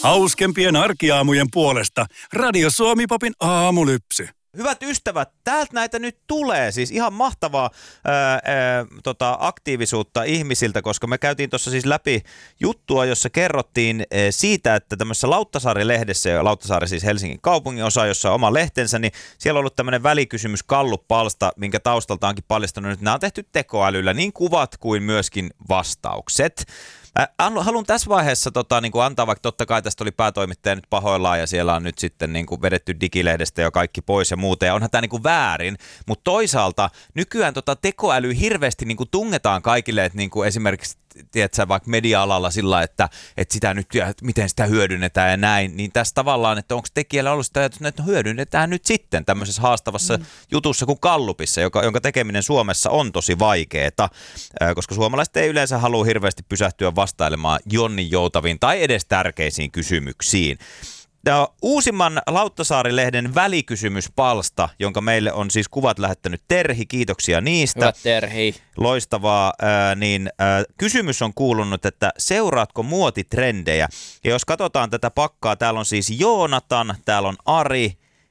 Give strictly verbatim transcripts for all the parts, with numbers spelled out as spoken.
Hauskempien arkiaamujen puolesta Radio Suomi-popin aamulypsy. Hyvät ystävät, täältä näitä nyt tulee. Siis ihan mahtavaa ää, ää, tota, aktiivisuutta ihmisiltä, koska me käytiin tuossa siis läpi juttua, jossa kerrottiin ää, siitä, että tämmöisessä Lauttasaari-lehdessä, ja Lauttasaari siis Helsingin kaupungin osa, jossa on oma lehtensä, niin siellä on ollut tämmöinen välikysymys Gallup-palsta, minkä taustalta onkin paljastunut, että nämä on tehty tekoälyllä, niin kuvat kuin myöskin vastaukset. Haluan tässä vaiheessa tota, niin kuin antaa, vaikka totta kai tästä oli päätoimittaja nyt pahoillaan ja siellä on nyt sitten niin kuin vedetty digilehdestä jo kaikki pois ja muuta ja onhan tämä niin kuin väärin, mutta toisaalta nykyään tota tekoäly hirveästi niin kuin tungetaan kaikille, että niin kuin esimerkiksi tiedätkö, vaikka media-alalla sillä, että, että sitä nyt, että miten sitä hyödynnetään ja näin, niin tässä tavallaan, että onko tekijällä ollut sitä ajatus, että no hyödynnetään nyt sitten tämmöisessä haastavassa mm. jutussa kuin Gallupissa, joka, jonka tekeminen Suomessa on tosi vaikeeta, koska suomalaiset ei yleensä halua hirveästi pysähtyä vastailemaan jonnin joutaviin tai edes tärkeisiin kysymyksiin. Tämä uusimman Lauttasaari-lehden välikysymyspalsta, jonka meille on siis kuvat lähettänyt Terhi, kiitoksia niistä. Hyvä Terhi. Loistavaa, ää, niin ää, kysymys on kuulunut, että seuraatko muotitrendejä? Ja jos katsotaan tätä pakkaa, täällä on siis Joonatan, täällä on Ari,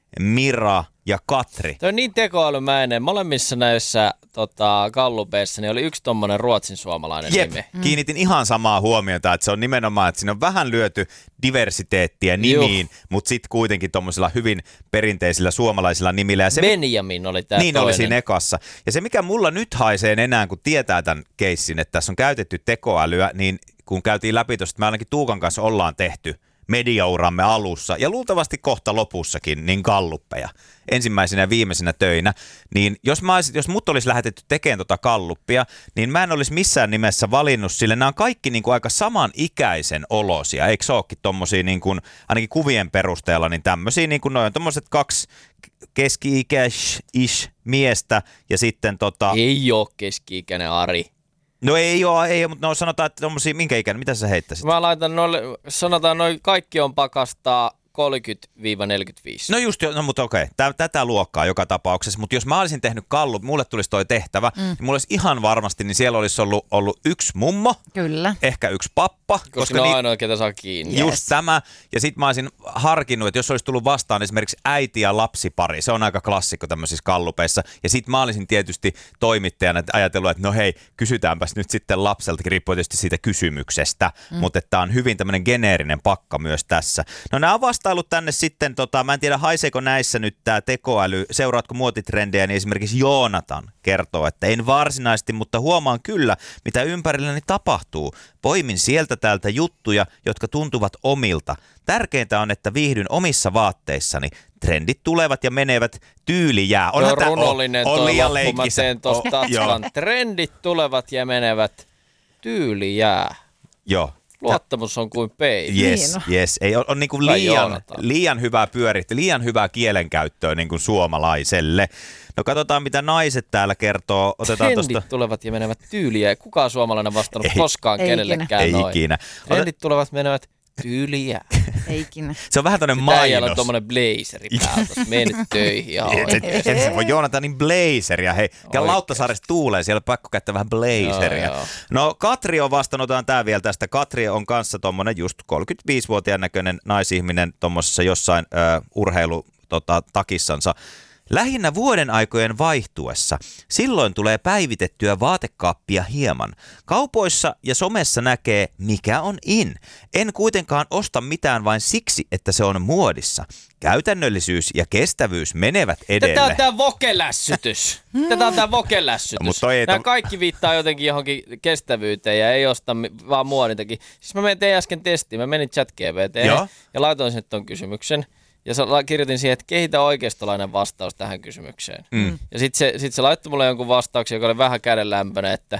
Mira ja Katri. Tuo on niin tekoälymäinen. Molemmissa näissä tota, gallupeissa niin oli yksi tommonen ruotsin suomalainen Jep. nimi. Kiinnitin ihan samaa huomiota, että se on nimenomaan, että siinä on vähän lyöty diversiteettiä nimiin, mutta sitten kuitenkin tommosilla hyvin perinteisillä suomalaisilla nimillä. Ja se, Benjamin oli tämä Niin toinen. oli siinä ekassa. Ja se mikä mulla nyt haisee enää, kun tietää tämän keissin, että tässä on käytetty tekoälyä, niin kun käytiin läpi tuosta, me ainakin Tuukan kanssa ollaan tehty mediauramme alussa ja luultavasti kohta lopussakin niin galluppeja ensimmäisenä ja viimeisenä töinä, niin jos, mä olisin, jos mut olisi lähetetty tekemään tota galluppia, niin mä en olisi missään nimessä valinnut sille. Nämä on kaikki niin kuin aika samanikäisen olosia, eikö se olekin tommosia niin kuin, ainakin kuvien perusteella, niin tämmöisiä niin kuin noin on tommoset kaksi keski-ikäis miestä ja sitten tota... Ei ole keski-ikäinen Ari. No ei ole, ei ole, mutta no sanotaan, että tommosia, minkä ikäinen, mitä sä heittäisit? Mä laitan noille, sanotaan noin kaikki on pakastaa kolmekymmentä neljäkymmentäviisi. No just jo, no mutta okei, tätä luokkaa joka tapauksessa, mutta jos mä olisin tehnyt gallup, mulle tulisi toi tehtävä, mm. niin mulla olisi ihan varmasti, niin siellä olisi ollut, ollut yksi mummo, Kyllä. ehkä yksi pappa. Koska, koska ne on niin, ainoa, ketä saa kiinni. Just Yes. tämä, ja sit mä olisin harkinnut, että jos olisi tullut vastaan esimerkiksi äiti ja lapsipari, se on aika klassikko tämmöisissä gallupeissa, ja sit mä olisin tietysti toimittajana ajatellut, että no hei, kysytäänpäs nyt sitten lapseltakin, riippuen tietysti siitä kysymyksestä, mm. mutta että on hyvin tämmöinen geneerinen pakka myös tässä. No nämä on vastailut tänne sitten, tota, mä en tiedä haiseeko näissä nyt tää tekoäly, seuraatko muotitrendejä, niin esimerkiksi Joonatan kertoo, että en varsinaisesti, mutta huomaan kyllä, mitä ympärilläni tapahtuu. Poimin sieltä täältä juttuja, jotka tuntuvat omilta. Tärkeintä on, että viihdyn omissa vaatteissani. Trendit tulevat ja menevät, tyyli jää. Onhan on runollinen on, on toi liian loppu, mä teen tosta tatskan. Trendit tulevat ja menevät, tyyli jää. Joo. Luottamus on kuin peili. Yes, Niin yes. Ei, on, on niin kuin liian, liian hyvää pyörittää, liian hyvää kielenkäyttöä niin kuin suomalaiselle. No katsotaan, mitä naiset täällä kertoo. Otetaan Trendit tosta... tulevat ja menevät tyyliä. Ei kukaan suomalainen vastannut ei, koskaan ei kenellekään ei noin. ikinä. Trendit tulevat menevät tyyliä. Ei ikinä. Se on vähän toinen Täällä on mainos. tommonen blazeri päällä. Mene nyt töihin. Et se voi Joonatanin blazeria. Hei, käy Oikeesti. Lauttasaaressa tuulee, siellä on pakko käyttää vähän blazeria. Joo, joo. No Katri on vastannut, otetaan tää vielä tästä. Katri on kanssa tommonen just kolmekymmentäviisivuotiaan näköinen naisihminen tommosessa jossain ö, urheilu tota, takissansa. Lähinnä vuoden aikojen vaihtuessa. Silloin tulee päivitettyä vaatekaappia hieman. Kaupoissa ja somessa näkee, mikä on in. En kuitenkaan osta mitään vain siksi, että se on muodissa. Käytännöllisyys ja kestävyys menevät edelle. Tätä on tää vokelässytys. Tätä on tää vokelässytys. No, Nämä kaikki viittaa jotenkin johonkin kestävyyteen ja ei osta vaan muodin takia. Siis mä menin tein äsken testiin. Mä menin ChatGPT:hen ja laitoin sinne ton kysymyksen. Ja kirjoitin siihen, että kehitä oikeistolainen vastaus tähän kysymykseen. Mm. Ja sitten se, sit se laittoi mulle jonkun vastauksen, joka oli vähän kädenlämpöinen, että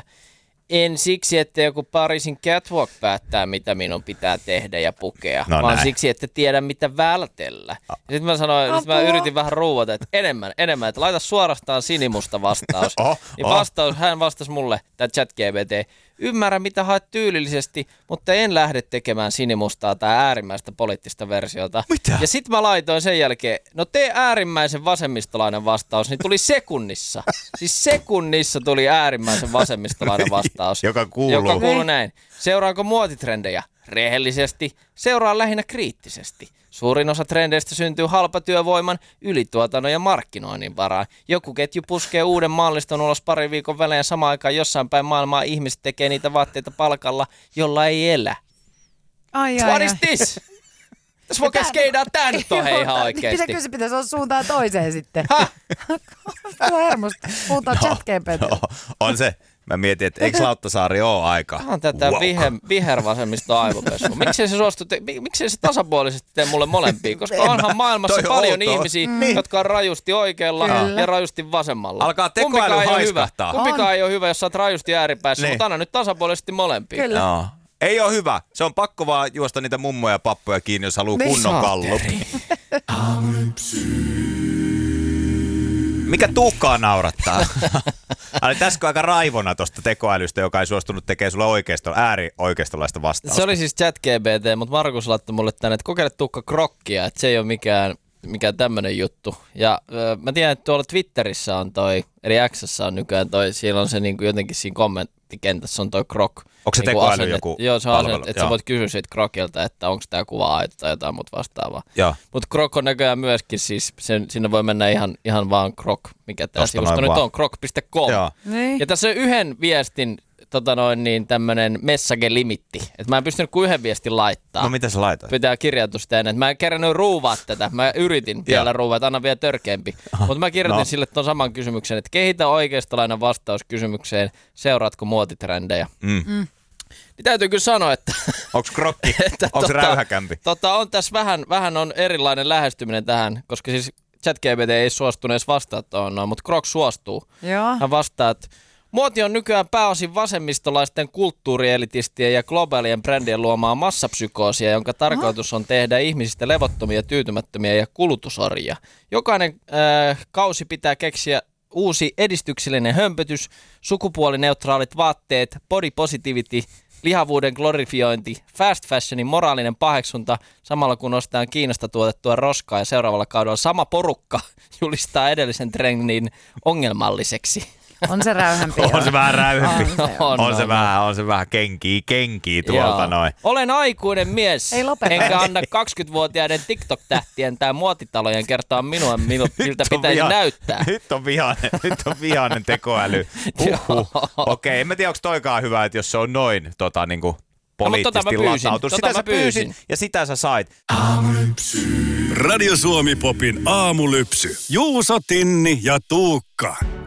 en siksi, että joku Pariisin catwalk päättää, mitä minun pitää tehdä ja pukea, no vaan näin. Siksi, että tiedä, mitä vältellä. Ja sitten mä sanoin, sit mä yritin vähän ruuvata, että enemmän, enemmän, että laita suorastaan sinimusta vastaus. oh, niin oh. vastaus, hän vastasi mulle, tämä ChatGPT, ymmärrän mitä haet tyylillisesti, mutta en lähde tekemään sinimustaa tai äärimmäistä poliittista versiota. Mitä? Ja sitten mä laitoin sen jälkeen, no tee äärimmäisen vasemmistolainen vastaus, niin tuli sekunnissa. Siis sekunnissa tuli äärimmäisen vasemmistolainen vastaus. Joka kuuluu. Joka kuuluu näin. Seuraanko muotitrendejä? Rehellisesti. Seuraan lähinnä kriittisesti. Suurin osa trendeistä syntyy halpatyövoiman, ylituotannon ja markkinoinnin varaan. Joku ketju puskee uuden malliston ulos pari viikon välein samaan aikaan jossain päin maailmaa ihmiset tekee niitä vaatteita palkalla, jolla ei elä. Ai, ai, What ai. is this? Tässä voi skeidaa tän nyt on hei ihan oikeesti. Pitäkö se pitäisi olla suuntaan toiseen sitten? Häh? Hermosta. Puhutaan No, chat G P T. no, on se. Mä mietin, että eikö Lauttasaari ole aika? Tämä on tätä Wow. viher, vihervasemmisto aivopesua. Miksei se suostu, te, mik- miksei se tasapuolisesti tee mulle molempia? Koska onhan maailmassa Toi on paljon outoa. ihmisiä, Mm. jotka on rajusti oikealla Kyllä. ja rajusti vasemmalla. Alkaa tekoäly Kumpikaan ei ole haiskahtaa. hyvä. Kumpikaan ei ole hyvä, jos sä oot rajusti ääripäässä, Niin. mutta anna nyt tasapuolisesti molempia. Kyllä. No. Ei ole hyvä. Se on pakko vaan juosta niitä mummoja ja pappoja kiinni, jos haluaa Niin. kunnon kallu. Mikä Tuukkaa naurattaa? Oli täskö aika raivona tuosta tekoälystä, joka ei suostunut tekemään sulle oikeisto, äärioikeistolaista vastausta. Se oli siis chat G P T, mutta Markus laittoi mulle tänne, että kokeile Tuukka krokkia, että se ei ole mikään, mikään tämmöinen juttu. Ja ö, mä tiedän, että tuolla Twitterissä on toi, eli X:ssä on nykyään toi, siellä on se niin kuin jotenkin siinä kommenttikentässä on toi krok. Onko se niin kuin tekoäly asenne- joku Joo, se on palvelu? asenne, että Joo. sä voit kysyä siitä krokilta, että onko tämä kuva aito tai jotain muuta vastaavaa. Joo. Mutta krok on näköjään myöskin, siis sen, sinne voi mennä ihan, ihan vaan krok, mikä tämä Tosta sivusto noin nyt vaan. on, krok piste com. Joo. Niin. Ja tässä on yhden viestin tota noin, niin tämmönen message-limitti. Että mä en pystynyt kuin yhden viestin laittaa. No mitä sä laitoit? Pitää kirjoitusta ennen. Mä en kerännyt ruuvaa tätä. Mä yritin vielä ruuvaa, että anna vielä törkeämpi. Mutta mä kirjoitin No. sille ton saman kysymyksen, että kehitä oikeistolainen vastaus kysymykseen, seuraatko muotitrendejä? Mm. Mm. Niin täytyy kyllä sanoa, että, Onko krokki? että Onko se tota- räyhäkämpi? tota, on tässä vähän, vähän on erilainen lähestyminen tähän, koska siis ChatGPT ei suostunut edes vastaa tuohon noin, mutta Grok suostuu. Joo. Hän vastaa, että muoti on nykyään pääosin vasemmistolaisten kulttuurielitistien ja globaalien brändien luomaa massapsykoosia, jonka tarkoitus on tehdä ihmisistä levottomia, tyytymättömiä ja kulutusorjia. Jokainen äh, kausi pitää keksiä uusi edistyksellinen hömpötys, sukupuolineutraalit vaatteet, body positivity, lihavuuden glorifiointi, fast fashionin moraalinen paheksunta, samalla kun ostetaan Kiinasta tuotettua roskaa ja seuraavalla kaudella sama porukka julistaa edellisen trendin ongelmalliseksi. On se räyhämpi. On se vähän räyhempi. On se. On, On on, se on. vähän, on se vähän kenkii, kenkii tuolta Joo. noin. Olen aikuinen mies, Ei lopeta. enkä anna kaksikymmentävuotiaiden TikTok-tähtien tai muotitalojen kertoa minua, minu, miltä on pitäisi viha- näyttää. Nyt on vihainen, nyt on vihainen tekoäly. Uhuh. Okei, en mä tiedä, onko toikaan hyvä, että jos se on noin tota, niinku, poliittisesti tota mä pyysin. latautunut. Tota Sitä mä sä pyysit pyysin. ja sitä sä sait. Radio Suomi Popin aamulypsy. Juuso, Tinni ja Tuukka.